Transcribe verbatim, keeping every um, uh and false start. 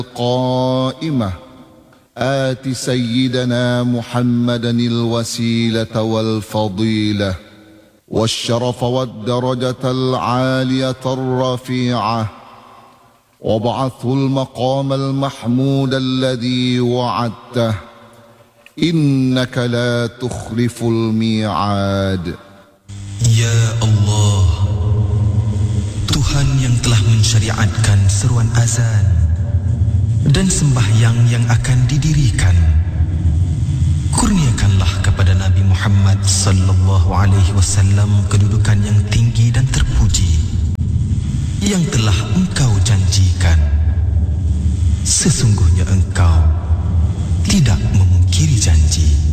قائمة آت سيدنا محمدا الوسيلة والفضيلة والشرف والدرجة العالية الرفيعة وابعثه المقام المحمود الذي وعدته إنك لا تخلف الميعاد. Ya Allah, Tuhan yang telah mensyariatkan seruan azan dan sembahyang yang akan didirikan, kurniakanlah kepada Nabi Muhammad sallallahu alaihi wasallam kedudukan yang tinggi dan terpuji yang telah engkau janjikan. Sesungguhnya engkau tidak memungkiri janji.